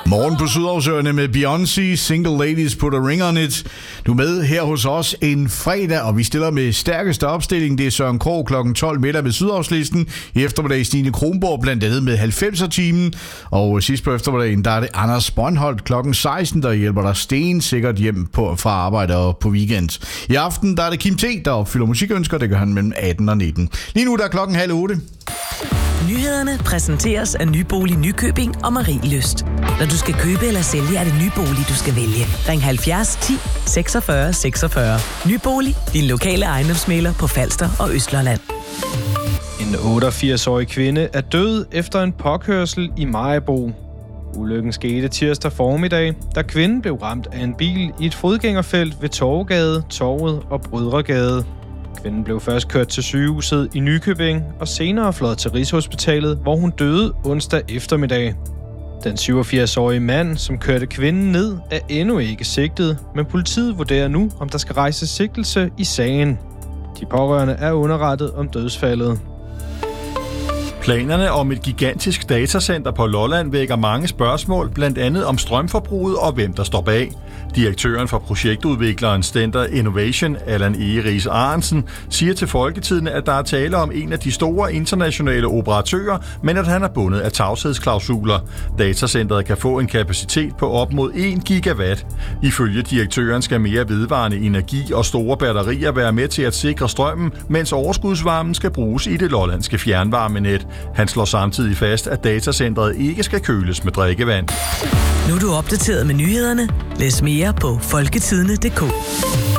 Morgen på Sydhavsøerne med Beyoncé, Single Ladies Put a Ring on It. Du er med her hos os en fredag, og vi stiller med stærkeste opstilling. Det er Søren Krog klokken 12 middag med Sydhavslisten. I eftermiddag Stine Kronborg blandt andet med 90'er-timen. Og sidst på eftermiddagen, der er det Anders Brøndholt klokken 16, der hjælper dig stensikkert hjem fra arbejde og på weekend. I aften, der er det Kim T, der opfylder musikønsker. Det gør han mellem 18 og 19. Lige nu, der er klokken 7:30. Nyhederne præsenteres af Nybolig Nykøbing og Marie Lyst. Når du skal købe eller sælge, er det Nybolig, du skal vælge. Ring 70 10 46 46. Nybolig, din lokale ejendomsmægler på Falster og Østlandet. En 88-årig kvinde er død efter en påkørsel i Maribo. Ulykken skete tirsdag formiddag, da kvinden blev ramt af en bil i et fodgængerfelt ved Torvegade, Torvet og Brødregade. Kvinden blev først kørt til sygehuset i Nykøbing og senere fløjet til Rigshospitalet, hvor hun døde onsdag eftermiddag. Den 87-årige mand, som kørte kvinden ned, er endnu ikke sigtet, men politiet vurderer nu, om der skal rejses sigtelse i sagen. De pårørende er underrettet om dødsfaldet. Planerne om et gigantisk datacenter på Lolland vækker mange spørgsmål, blandt andet om strømforbruget og hvem der står bag. Direktøren for projektudvikleren Stender Innovation, Allan Egeris Arensen, siger til Folketidende, at der er tale om en af de store internationale operatører, men at han er bundet af tavshedsklausuler. Datacenteret kan få en kapacitet på op mod 1 gigawatt. Ifølge direktøren skal mere vedvarende energi og store batterier være med til at sikre strømmen, mens overskudsvarmen skal bruges i det lollandske fjernvarmenet. Han slår samtidig fast, at datacentret ikke skal køles med drikkevand. Nu er du opdateret med nyhederne. Læs mere på folketidende.dk.